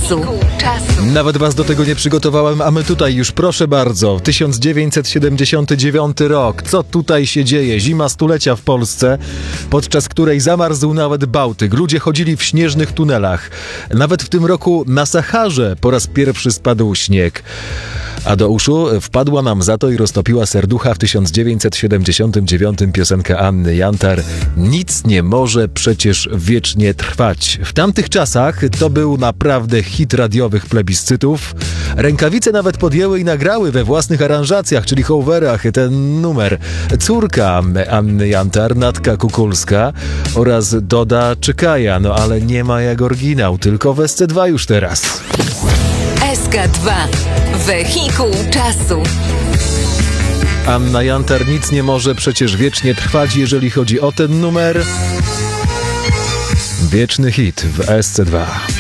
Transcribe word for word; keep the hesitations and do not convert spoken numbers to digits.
czasu. Nawet was do tego nie przygotowałem, a my tutaj już, proszę bardzo, tysiąc dziewięćset siedemdziesiąty dziewiąty rok. Co tutaj się dzieje? Zima stulecia w Polsce, podczas której zamarzł nawet Bałtyk. Ludzie chodzili w śnieżnych tunelach. Nawet w tym roku na Saharze po raz pierwszy spadł śnieg. A do uszu wpadła nam za to i roztopiła serducha w tysiąc dziewięćset siedemdziesiątym dziewiątym piosenka Anny Jantar „Nic nie może przecież wiecznie trwać”. W tamtych czasach to był naprawdę hit radiowych plebiscytów. Rękawice nawet podjęły i nagrały we własnych aranżacjach, czyli coverach, ten numer. Córka Anny Jantar, Natka Kukulska oraz Doda Czykaja. No ale nie ma jak oryginał, tylko w S C dwa już teraz. S K dwa. Wehikuł czasu. Anna Jantar „Nic nie może przecież wiecznie trwać”, jeżeli chodzi o ten numer. Wieczny hit w S C dwa.